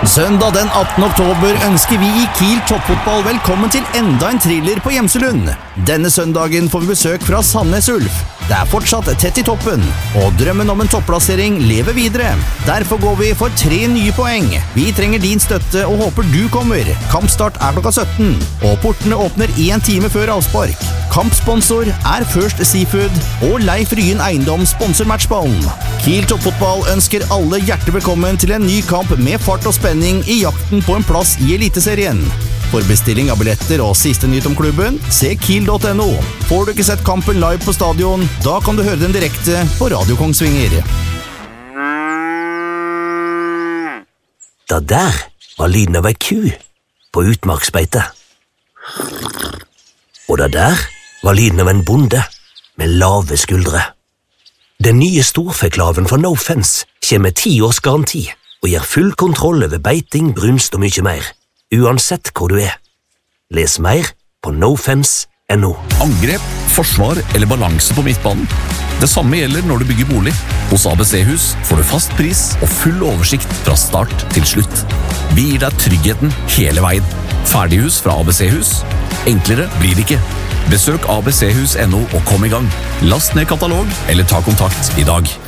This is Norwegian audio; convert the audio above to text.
Søndag den 18. oktober ønsker vi i Kiel Toppfotball velkommen til enda en thriller på Gjemselund. Denne søndagen får vi besøk fra Sandnes Ulf. Det er fortsatt tett i toppen, og drømmen om en topplassering lever videre. Derfor går vi for 3 nye poeng. Vi trenger din støtte og håper du kommer. Kampstart er klokka 17, og portene åpner 1 time før avspark. Kampsponsor er First Seafood, og Leif Ryen Eiendom sponser matchballen. Kiel Toppfotball ønsker alle hjertelig velkommen til en ny kamp med fart og spenning i jakten på en plass i Eliteserien. For bestilling av billetter og siste nytt om klubben, se kiel.no. Får du ikke sett kampen live på stadion, da kan du høre den direkte på Radio Kongsvinger. Da der var lyden av ei ku på utmarksbeite. Og da der var lyden av en bonde med lave skuldre. Den nye storfeklaven fra No Fence kommer med 10 års garanti og gir full kontroll over beiting, brunst og mye mer. Uansett hvor du er. Les mer på nofence.no. Angrep, forsvar eller balanse på midtbanen? Det samme gjelder når du bygger bolig. Hos ABC-hus får du fast pris og full oversikt fra start til slutt. Vi gir deg tryggheten hele veien. Ferdighus fra ABC-hus? Enklere blir det ikke. Besøk abchus.no og kom i gang. Last ned katalog eller ta kontakt i dag.